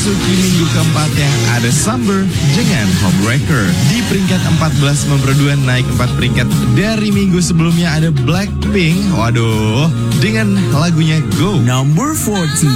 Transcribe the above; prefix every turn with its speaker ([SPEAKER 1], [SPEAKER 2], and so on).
[SPEAKER 1] Memasuki minggu keempatnya ada Summer dengan Homewrecker. Di peringkat 14 memperduan naik 4 peringkat dari minggu sebelumnya ada Blackpink. Waduh, dengan lagunya Go.
[SPEAKER 2] Number 40.